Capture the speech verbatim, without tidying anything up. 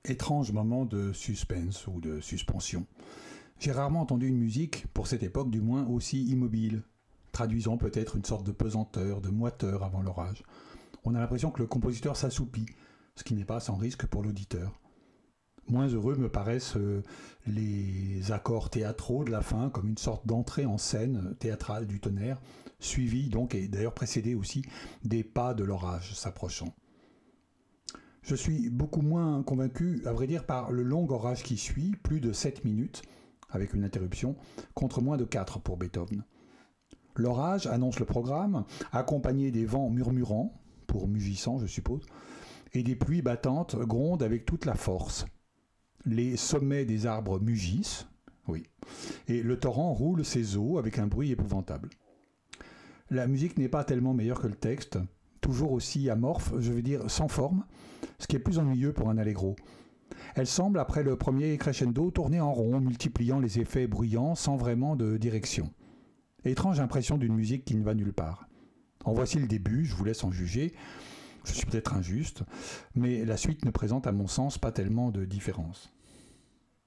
Étrange moment de suspense ou de suspension. J'ai rarement entendu une musique, pour cette époque du moins, aussi immobile, traduisant peut-être une sorte de pesanteur, de moiteur avant l'orage. On a l'impression que le compositeur s'assoupit, ce qui n'est pas sans risque pour l'auditeur. Moins heureux me paraissent euh, les accords théâtraux de la fin, comme une sorte d'entrée en scène théâtrale du tonnerre, suivie donc, et d'ailleurs précédée aussi, des pas de l'orage s'approchant. Je suis beaucoup moins convaincu, à vrai dire, par le long orage qui suit, plus de sept minutes, avec une interruption, contre moins de quatre pour Beethoven. L'orage annonce le programme, accompagné des vents murmurants, pour mugissants je suppose, et des pluies battantes grondent avec toute la force. Les sommets des arbres mugissent, oui, et le torrent roule ses eaux avec un bruit épouvantable. La musique n'est pas tellement meilleure que le texte, toujours aussi amorphe, je veux dire sans forme, ce qui est plus ennuyeux pour un allegro. Elle semble, après le premier crescendo, tourner en rond, multipliant les effets bruyants sans vraiment de direction. Étrange impression d'une musique qui ne va nulle part. En voici le début, je vous laisse en juger. Je suis peut-être injuste, mais la suite ne présente à mon sens pas tellement de différence.